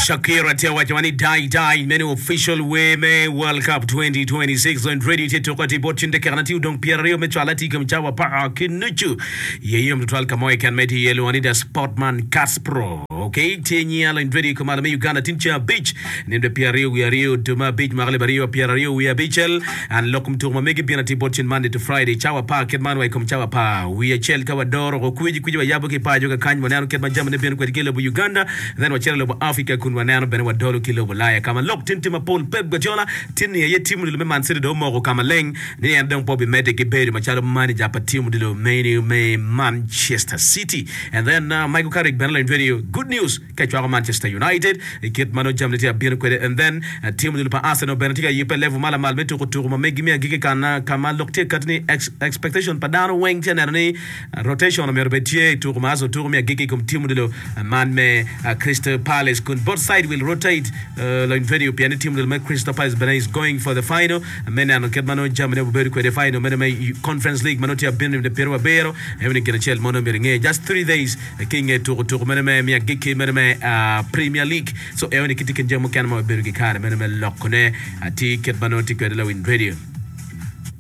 Shakira tewa jamani die menu official weme World Cup 2026 on radio teto kwa tibo chinde karanati udong Pierre Mechalati kamchawa pa kinuchu yeye mtwal kamoy kan meti yelo anida Sportman Caspro okay tenyi ala radio kamala me Uganda tincha beach nende Pierre we are tuma beach magle bario Pierre we are beachel and lokum to megi bina tibo chin Monday to Friday chawa pa ketman wa kumchawa pa we are chel kawa doro kuji wa yabo ke pa joka kanyi wanano ketman jamane bina kwa dikele bu Uganda then wa chela bu Africa kunwanano bena wa dolo kilo bulaya kama lok tinti mapol Pep Guardiola tini ya timu dilo me Man City do moko kama leng ni andong pobi mede kiberi machalo manager pa timu dilo me Manchester City and then Michael Carrick Benelin video good news kachwa Manchester United ikit mano jamleti ya bino kwede and then timu dilo pa Arsenal benatika yipe level mala malmetu kuturu megimi gigi kana kama lokte katni expectation pa dano weng tena ni rotation na merbetie turu mazo turu mi gigi kum timu dilo man me Crystal Palace kun both side will rotate like video piano team will make Crystal Palace but is going for the final mena no ket mano jamane bu beri ko the final mena may Conference League mano tia bin de Pero Bero even can chel mono meringe just 3 days king to mena me giki mena Premier League so even kiti kan jamu kan mo beri kare mena me lokone ati ket mano ti ko de win radio